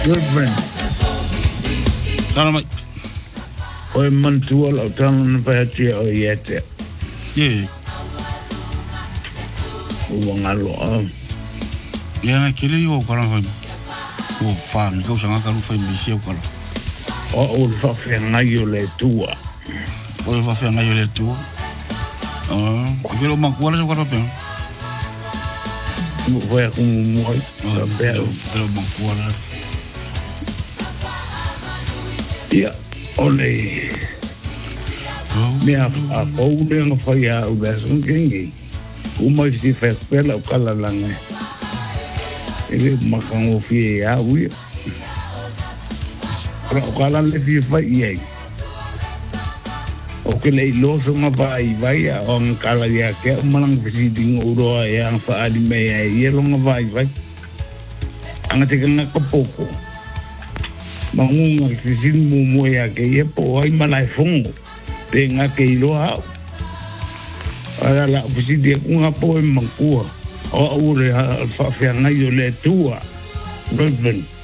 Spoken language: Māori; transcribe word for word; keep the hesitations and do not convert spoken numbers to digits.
Goodman. Tana mai. Oi mantua la tana na pati o yete. Ye. O ngalo. Ye na kile yo kala fa. O fa mi ko sanga ka lu fa mi si o kala. O o fa fe ngai o le tua. O fa fe ngai o le tua. Ah, que lo mancuala yo kala pe. Foi como moi. Que lo mancuala. Ia, ole. Mea a koule nga whai a ulesun kengi. Uma si whekpela o kalalanga. Ege makango fie a uia. Kala o kalale fie whai iei. O ke lei loso nga vai vai a o nga kala ia ke o malang visiting uroa e ang whaari mea e ielo nga vai vai. Anga teka nga kapoko. Mangunga kisin mo mo ya ke ye po ai malai fongo te nga ke iloa ala la fisi de nga po mangkua o ure fa fa nga yo le tua Brisbane